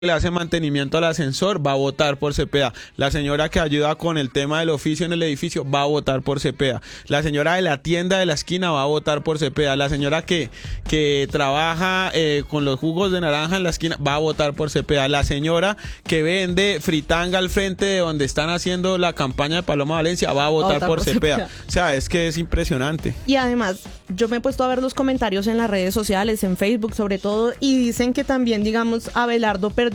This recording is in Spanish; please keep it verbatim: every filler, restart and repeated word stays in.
le hace mantenimiento al ascensor va a votar por Cepeda. La señora que ayuda con el tema del oficio en el edificio va a votar por Cepeda. La señora de la tienda de la esquina va a votar por Cepeda. La señora que, que trabaja eh, con los jugos de naranja en la esquina va a votar por Cepeda. La señora que vende fritanga al frente de donde están haciendo la campaña de Paloma Valencia va a votar, votar por, por Cepeda. Cepeda. O sea, es que es impresionante. Y además, yo me he puesto a ver los comentarios en las redes sociales, en Facebook sobre todo, y dicen que también, digamos, Abelardo perdió